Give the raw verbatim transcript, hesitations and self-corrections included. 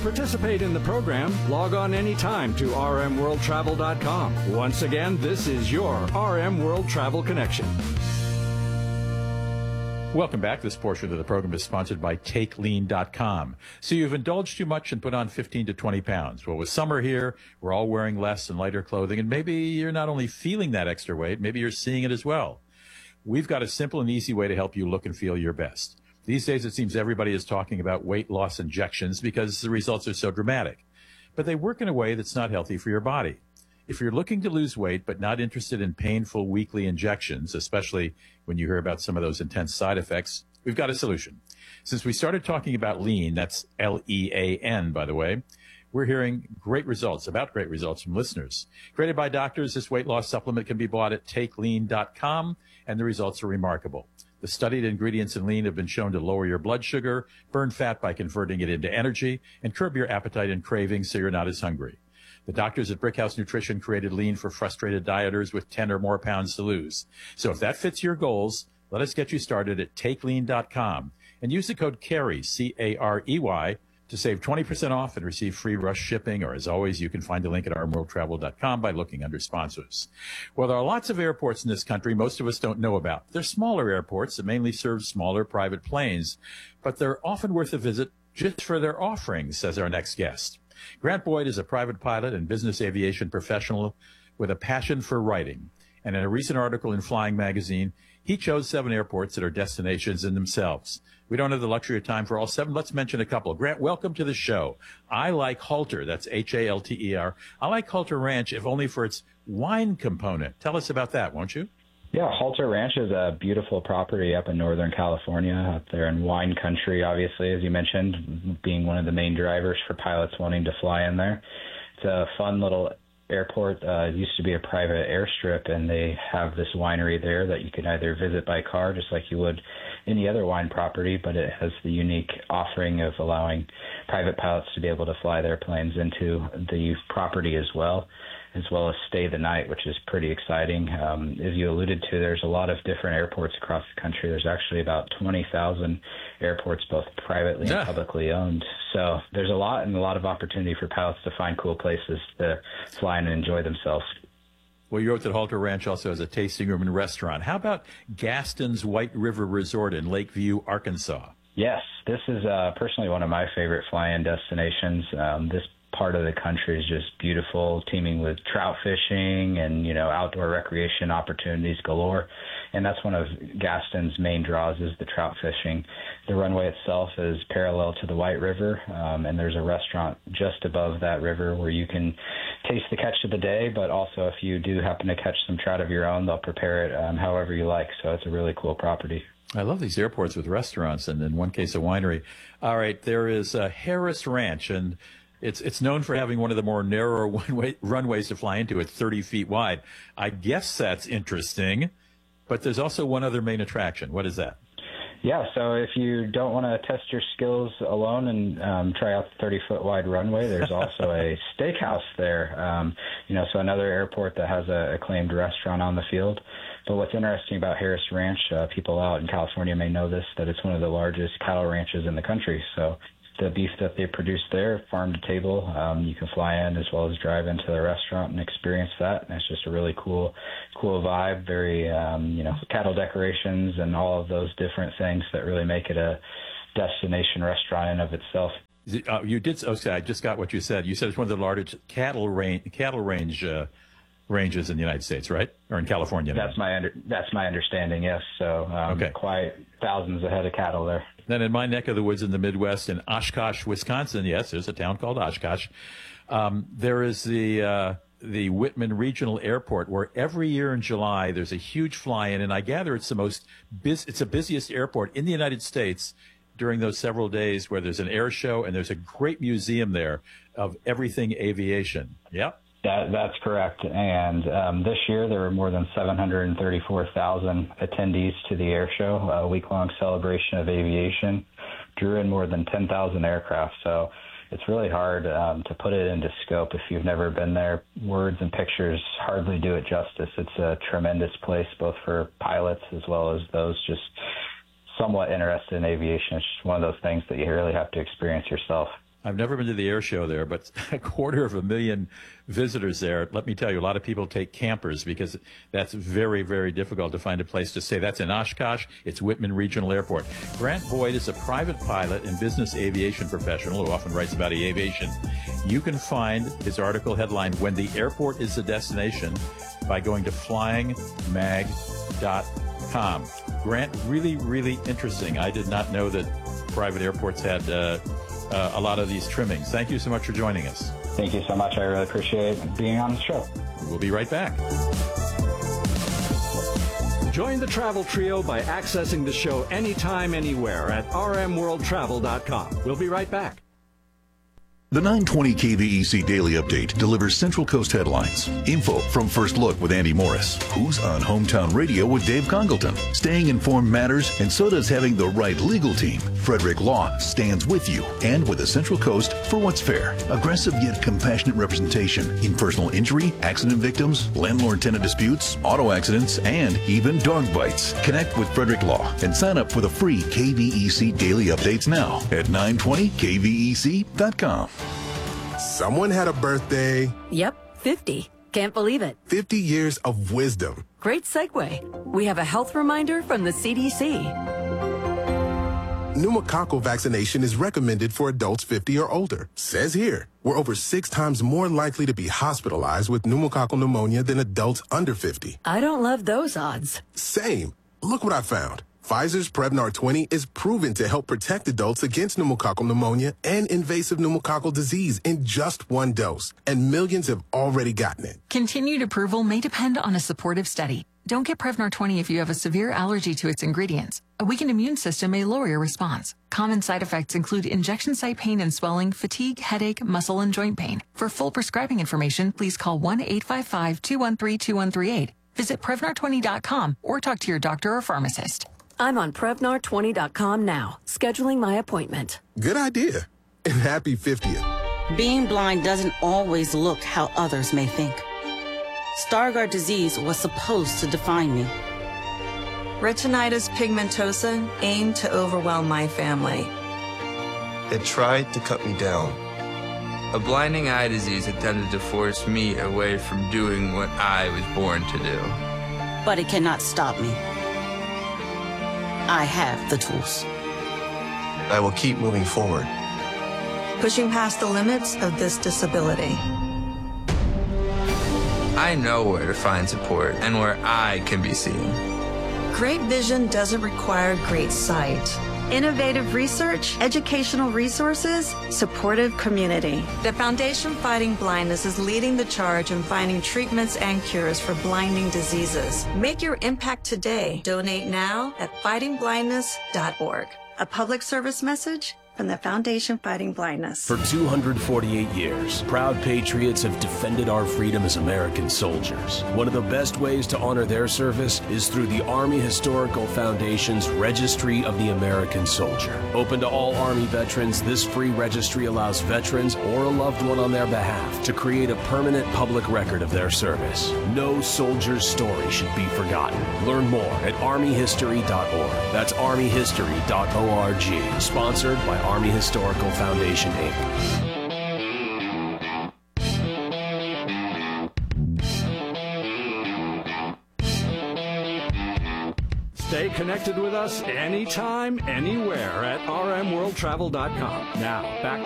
participate in the program, log on anytime to r m world travel dot com. Once again, this is your R M World Travel Connection. Welcome back. This portion of the program is sponsored by take lean dot com. So you've indulged too much and put on fifteen to twenty pounds. Well, with summer here, we're all wearing less and lighter clothing, and maybe you're not only feeling that extra weight, maybe you're seeing it as well. We've got a simple and easy way to help you look and feel your best. These days, it seems everybody is talking about weight loss injections because the results are so dramatic. But they work in a way that's not healthy for your body. If you're looking to lose weight but not interested in painful weekly injections, especially when you hear about some of those intense side effects, we've got a solution. Since we started talking about lean, that's L E A N, by the way, we're hearing great results, about great results from listeners. Created by doctors, this weight loss supplement can be bought at take lean dot com, and the results are remarkable. The studied ingredients in lean have been shown to lower your blood sugar, burn fat by converting it into energy, and curb your appetite and cravings so you're not as hungry. The doctors at Brickhouse Nutrition created lean for frustrated dieters with ten or more pounds to lose. So if that fits your goals, let us get you started at take lean dot com and use the code CAREY, C A R E Y, to save twenty percent off and receive free rush shipping. Or as always, you can find the link at r m world travel dot com by looking under sponsors. Well, there are lots of airports in this country most of us don't know about. They're smaller airports that mainly serve smaller private planes, but they're often worth a visit just for their offerings, says our next guest. Grant Boyd is a private pilot and business aviation professional with a passion for writing. And in a recent article in Flying Magazine, he chose seven airports that are destinations in themselves. We don't have the luxury of time for all seven. Let's mention a couple. Grant, welcome to the show. I like Halter. That's H A L T E R. I like Halter Ranch, if only for its wine component. Tell us about that, won't you? Yeah, Halter Ranch is a beautiful property up in Northern California, up there in wine country, obviously, as you mentioned, being one of the main drivers for pilots wanting to fly in there. It's a fun little airport. Uh, it used to be a private airstrip, and they have this winery there that you can either visit by car, just like you would any other wine property, but it has the unique offering of allowing private pilots to be able to fly their planes into the property as well, as well as stay the night, which is pretty exciting. Um, as you alluded to, there's a lot of different airports across the country. There's actually about twenty thousand airports, both privately yeah. and publicly owned. So there's a lot and a lot of opportunity for pilots to find cool places to fly and enjoy themselves. Well, you wrote that Halter Ranch also has a tasting room and restaurant. How about Gaston's White River Resort in Lakeview, Arkansas? Yes, this is uh, personally one of my favorite fly-in destinations. Um, this part of the country is just beautiful, teeming with trout fishing and, you know, outdoor recreation opportunities galore. And that's one of Gaston's main draws is the trout fishing. The runway itself is parallel to the White River, um, and there's a restaurant just above that river where you can taste the catch of the day, but also if you do happen to catch some trout of your own, they'll prepare it um, however you like. So it's a really cool property. I love these airports with restaurants and in one case a winery. All right, there is uh, Harris Ranch, and It's it's known for having one of the more narrow one-way runways to fly into. It's thirty feet wide. I guess that's interesting, but there's also one other main attraction. What is that? Yeah, so if you don't want to test your skills alone and um, try out the thirty-foot wide runway, there's also a steakhouse there. Um, you know, so another airport that has a acclaimed restaurant on the field. But what's interesting about Harris Ranch, uh, people out in California may know this, that it's one of the largest cattle ranches in the country. So the beef that they produce there, farm to table, um, you can fly in as well as drive into the restaurant and experience that. And it's just a really cool, cool vibe, very, um, you know, cattle decorations and all of those different things that really make it a destination restaurant in of itself. Uh, you did, okay, I just got what you said. You said it's one of the largest cattle range, cattle range uh, ranges in the United States, right? Or in California? That's my under, that's my understanding, yes. So um, okay. Quite thousands of head of cattle there. Then in my neck of the woods in the Midwest, in Oshkosh, Wisconsin, yes, there's a town called Oshkosh. Um, there is the uh, the Whitman Regional Airport, where every year in July there's a huge fly-in, and I gather it's the most bus- it's the busiest airport in the United States during those several days where there's an air show and there's a great museum there of everything aviation. Yep. That, that's correct. And um, this year there were more than seven hundred thirty-four thousand attendees to the air show, a week-long celebration of aviation, drew in more than ten thousand aircraft. So it's really hard um, to put it into scope if you've never been there. Words and pictures hardly do it justice. It's a tremendous place, both for pilots as well as those just somewhat interested in aviation. It's just one of those things that you really have to experience yourself. I've never been to the air show there, but a quarter of a million visitors there. Let me tell you, a lot of people take campers because that's very, very difficult to find a place to stay. That's in Oshkosh. It's Whitman Regional Airport. Grant Boyd is a private pilot and business aviation professional who often writes about aviation. You can find his article headlined, "When the Airport is the Destination," by going to flying mag dot com. Grant, really, really interesting. I did not know that private airports had uh, uh, a lot of these trimmings. Thank you so much for joining us. Thank you so much. I really appreciate being on the show. We'll be right back. Join the Travel Trio by accessing the show anytime, anywhere at r m world travel dot com. We'll be right back. The nine twenty K V E C Daily Update delivers Central Coast headlines. Info from First Look with Andy Morris. Who's on Hometown Radio with Dave Congleton? Staying informed matters, and so does having the right legal team. Frederick Law stands with you and with the Central Coast for what's fair. Aggressive yet compassionate representation in personal injury, accident victims, landlord-tenant disputes, auto accidents, and even dog bites. Connect with Frederick Law and sign up for the free K V E C Daily Updates now at nine twenty K V E C dot com. Someone had a birthday. Yep, fifty. Can't believe it. fifty years of wisdom. Great segue. We have a health reminder from the C D C. Pneumococcal vaccination is recommended for adults fifty or older. Says here, we're over six times more likely to be hospitalized with pneumococcal pneumonia than adults under fifty. I don't love those odds. Same. Look what I found. Pfizer's Prevnar twenty is proven to help protect adults against pneumococcal pneumonia and invasive pneumococcal disease in just one dose, and millions have already gotten it. Continued approval may depend on a supportive study. Don't get Prevnar twenty if you have a severe allergy to its ingredients. A weakened immune system may lower your response. Common side effects include injection site pain and swelling, fatigue, headache, muscle, and joint pain. For full prescribing information, please call one eight five five, two one three, two one three eight. Visit Prevnar twenty dot com or talk to your doctor or pharmacist. I'm on Prevnar twenty dot com now, scheduling my appointment. Good idea. And happy fiftieth. Being blind doesn't always look how others may think. Stargardt disease was supposed to define me. Retinitis pigmentosa aimed to overwhelm my family. It tried to cut me down. A blinding eye disease attempted to force me away from doing what I was born to do. But it cannot stop me. I have the tools. I will keep moving forward. Pushing past the limits of this disability. I know where to find support and where I can be seen. Great vision doesn't require great sight. Innovative research, educational resources, supportive community. The Foundation Fighting Blindness is leading the charge in finding treatments and cures for blinding diseases. Make your impact today. Donate now at fighting blindness dot org. A public service message from the Foundation Fighting Blindness. For two hundred forty-eight years, proud patriots have defended our freedom as American soldiers. One of the best ways to honor their service is through the Army Historical Foundation's Registry of the American Soldier. Open to all Army veterans, this free registry allows veterans or a loved one on their behalf to create a permanent public record of their service. No soldier's story should be forgotten. Learn more at army history dot org. That's army history dot org. Sponsored by Army Historical Foundation, Incorporated. Stay connected with us anytime, anywhere at r m world travel dot com. Now, back